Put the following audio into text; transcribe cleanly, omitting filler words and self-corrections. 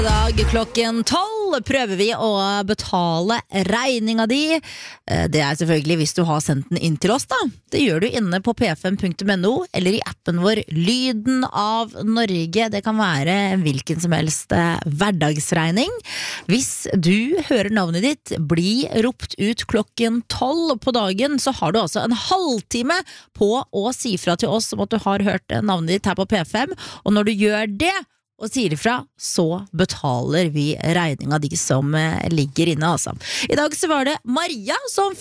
I dag klokken 12 prøver vi å betale regninga di. Det er selvfølgelig hvis du har sendt den inn til oss da. Det gjør du inne på p5.no eller i appen vår Lyden av Norge. Det kan være hvilken som helst hverdagsregning. Hvis du hører navnet ditt bli ropt ut klokken 12 på dagen, så har du altså en halvtime på å si fra til oss om at du har hørt navnet ditt her på P5. Og når du gjør det og sier ifra, så betaler vi regninga de som ligger inne, altså. I dag så var det Maria som